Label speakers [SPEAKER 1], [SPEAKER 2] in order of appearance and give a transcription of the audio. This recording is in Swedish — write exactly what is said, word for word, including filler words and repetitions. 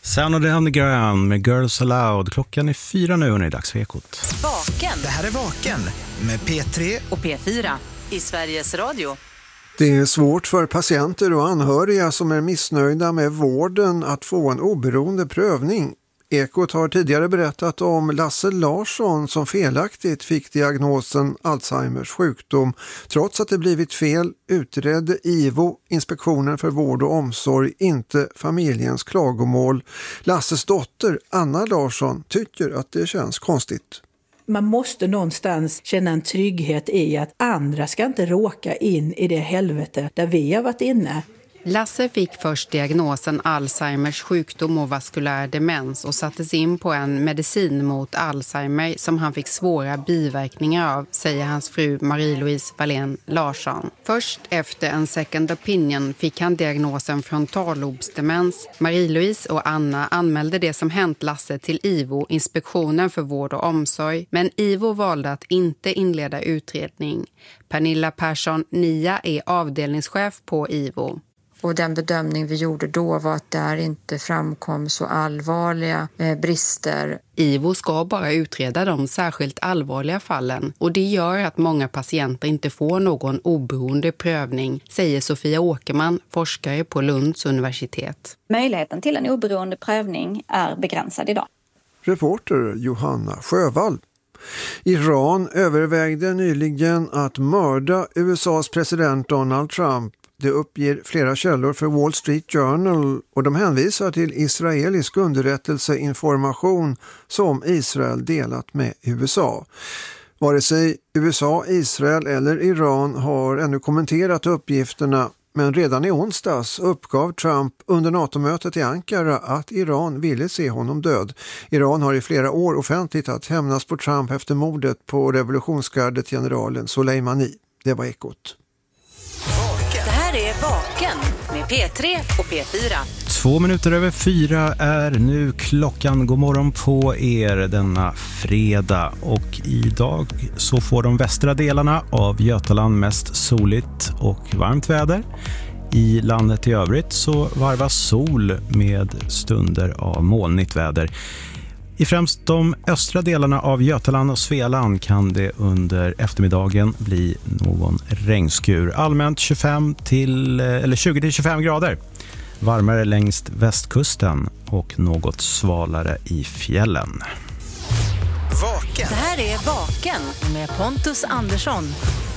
[SPEAKER 1] Sound of the Underground med Girls Aloud. Klockan är fyra nu och det är dags för Ekot.
[SPEAKER 2] Vaken.
[SPEAKER 3] Det här är Vaken med P tre
[SPEAKER 2] och P fyra i Sveriges Radio.
[SPEAKER 4] Det är svårt för patienter och anhöriga som är missnöjda med vården att få en oberoende prövning. Ekot har tidigare berättat om Lasse Larsson som felaktigt fick diagnosen Alzheimers sjukdom. Trots att det blivit fel utredde I V O, Inspektionen för vård och omsorg, inte familjens klagomål. Lasses dotter Anna Larsson tycker att det känns konstigt.
[SPEAKER 5] Man måste någonstans känna en trygghet i att andra ska inte råka in i det helvete där vi har varit inne.
[SPEAKER 6] Lasse fick först diagnosen Alzheimers sjukdom och vaskulär demens och sattes in på en medicin mot Alzheimer som han fick svåra biverkningar av, säger hans fru Marie-Louise Wallén Larsson. Först efter en second opinion fick han diagnosen frontallobsdemens. Marie-Louise och Anna anmälde det som hänt Lasse till I V O, Inspektionen för vård och omsorg, men I V O valde att inte inleda utredning. Pernilla Persson Nia är avdelningschef på I V O.
[SPEAKER 7] Och den bedömning vi gjorde då var att där inte framkom så allvarliga eh, brister.
[SPEAKER 6] I V O ska bara utreda de särskilt allvarliga fallen och det gör att många patienter inte får någon oberoende prövning, säger Sofia Åkerman, forskare på Lunds universitet.
[SPEAKER 8] Möjligheten till en oberoende prövning är begränsad idag.
[SPEAKER 4] Reporter Johanna Sjövall. Iran övervägde nyligen att mörda U S A:s president Donald Trump. Det uppger flera källor för Wall Street Journal och de hänvisar till israelisk underrättelseinformation som Israel delat med U S A. Vare sig U S A, Israel eller Iran har ännu kommenterat uppgifterna, men redan i onsdags uppgav Trump under NATO-mötet i Ankara att Iran ville se honom död. Iran har i flera år offentligt att hämnas på Trump efter mordet på revolutionsgardet generalen Soleimani. Det var Ekot.
[SPEAKER 2] Det här är Vaken med P tre och P fyra.
[SPEAKER 1] Två minuter över fyra är nu klockan. God morgon på er denna fredag. Och idag så får de västra delarna av Götaland mest soligt och varmt väder. I landet i övrigt så varvas sol med stunder av molnigt väder. I främst de östra delarna av Götaland och Svealand kan det under eftermiddagen bli någon regnskur. Allmänt tjugofem till, eller tjugo till tjugofem grader. Varmare längst västkusten och något svalare i fjällen.
[SPEAKER 3] Vaken.
[SPEAKER 2] Det här är Vaken med Pontus Andersson.